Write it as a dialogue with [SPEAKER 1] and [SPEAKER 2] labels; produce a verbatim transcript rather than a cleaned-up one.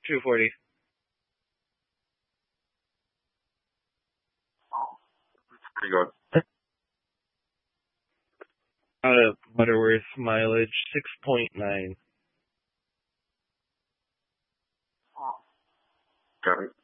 [SPEAKER 1] two forty.
[SPEAKER 2] Oh, that's pretty good.
[SPEAKER 1] Out of Butterworth mileage, six point nine.
[SPEAKER 2] Oh. Got it.